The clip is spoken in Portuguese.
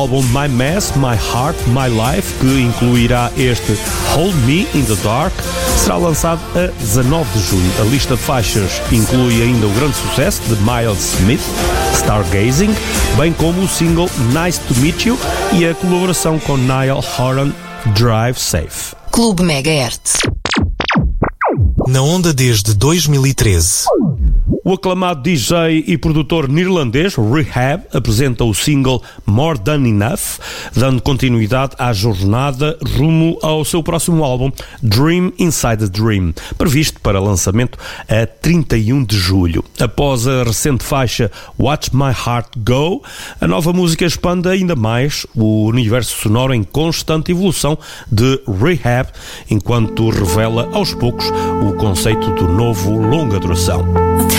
álbum My Mess, My Heart, My Life, que incluirá este Hold Me in the Dark, será lançado a 19 de junho. A lista de faixas inclui ainda o grande sucesso de Miles Smith, Stargazing, bem como o single Nice to Meet You e a colaboração com Niall Horan, Drive Safe. Clube Megahertz. Na onda desde 2013. O aclamado DJ e produtor neerlandês Rehab apresenta o single More Than Enough, dando continuidade à jornada rumo ao seu próximo álbum Dream Inside a Dream, previsto para lançamento a 31 de julho. Após a recente faixa Watch My Heart Go, a nova música expande ainda mais o universo sonoro em constante evolução de Rehab, enquanto revela aos poucos o conceito do novo longa duração.